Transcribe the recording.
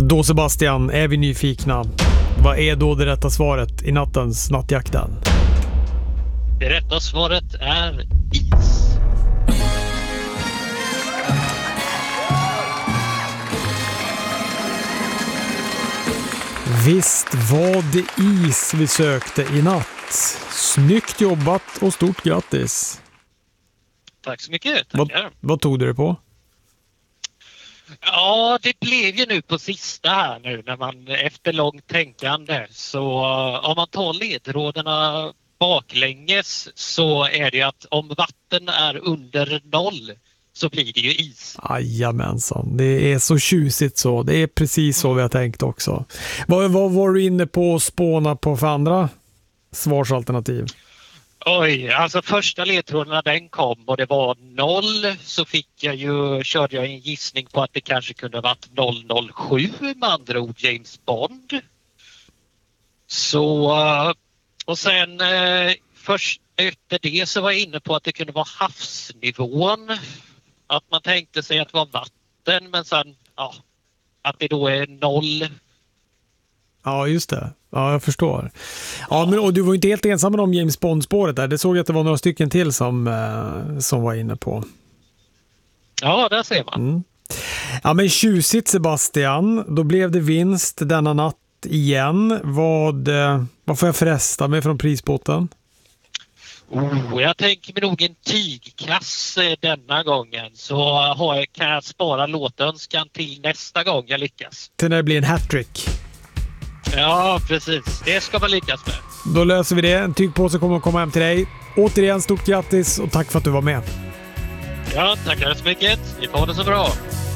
Då Sebastian, är vi nyfikna. Vad är då det rätta svaret i nattens nattjakten? Det rätta svaret är is. Visst var det is vi sökte i natt. Snyggt jobbat och stort grattis. Tack så mycket. Tackar. Vad tog du det på? Ja, det blev ju nu på sista här nu när man efter långt tänkande, så om man tar ledtrådarna baklänges så är det att om vatten är under 0 så blir det ju is. Jajamensan, det är så tjusigt så. Det är precis så vi har tänkt också. Vad var du inne på att spåna på för andra svarsalternativ? Oj, alltså första ledtrådarna den kom och det var 0, så körde jag en gissning på att det kanske kunde ha varit 007, med andra ord James Bond. Så, och sen först efter det så var jag inne på att det kunde vara havsnivån. Att man tänkte sig att det var vatten, men sen att det då är 0. Ja, just det. Ja, jag förstår. Ja, men och du var inte helt ensam om James Bond-spåret där. Det såg jag att det var några stycken till som var inne på. Ja, där ser man. Mm. Ja, men tjusigt Sebastian. Då blev det vinst denna natt igen. Vad får jag förresta mig från prisbotten? Jag tänker mig nog en tygkasse denna gången, så kan jag spara låtönskan till nästa gång jag lyckas. Till när det blir en hattrick. Ja, precis. Det ska man lyckas med. Då löser vi det. En tygpåse kommer att komma hem till dig. Återigen, stort grattis och tack för att du var med. Ja, tackar så mycket. Ni får det så bra.